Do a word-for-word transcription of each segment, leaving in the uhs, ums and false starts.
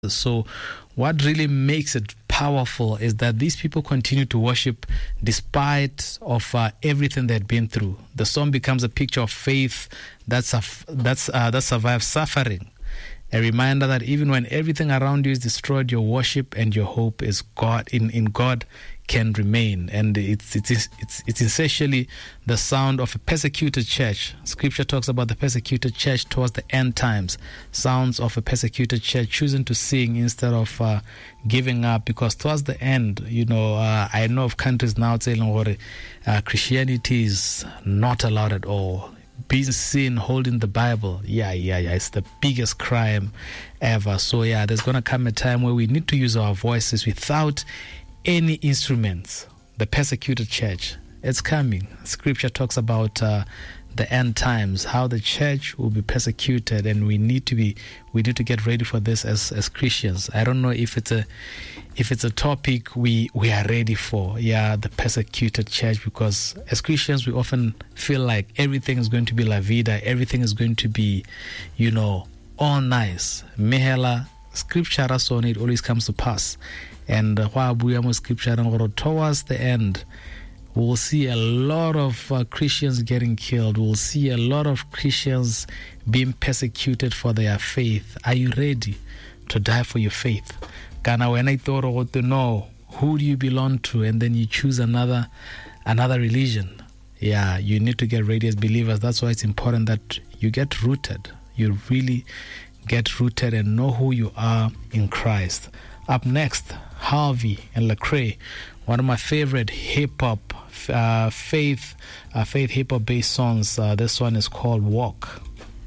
So what really makes it powerful is that these people continue to worship despite of uh, everything they'd been through. The song becomes a picture of faith that's a, that's uh, that survives suffering. A reminder that even when everything around you is destroyed, your worship and your hope is God in, in God can remain. And it's it's it's it's essentially the sound of a persecuted church. Scripture talks about the persecuted church towards the end times. Sounds of a persecuted church choosing to sing instead of uh, giving up, because towards the end, you know, uh, I know of countries now saying uh, Christianity is not allowed at all. Being seen holding the Bible, yeah, yeah, yeah, it's the biggest crime ever. So yeah, there's gonna come a time where we need to use our voices without any instruments. The persecuted church, it's coming. Scripture talks about uh, the end times, how the church will be persecuted, and we need to be we need to get ready for this as as Christians. I don't know if it's a if it's a topic we we are ready for, yeah, the persecuted church, because as Christians we often feel like everything is going to be la vida, everything is going to be, you know, all nice. Mehela, scripture on it always comes to pass. And uh, scripture towards the end, we'll see a lot of uh, Christians getting killed. We'll see a lot of Christians being persecuted for their faith. Are you ready to die for your faith? Kana when I thought to know who do you belong to, and then you choose another another religion. Yeah, you need to get ready as believers. That's why it's important that you get rooted. You really get rooted and know who you are in Christ. Up next, Harvey and Lecrae, one of my favorite hip-hop, uh, faith, uh, faith hip-hop based songs. Uh, this one is called Walk.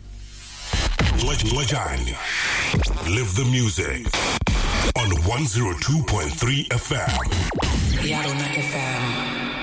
Legend. Live the music on one oh two point three F M. Yaronak F M.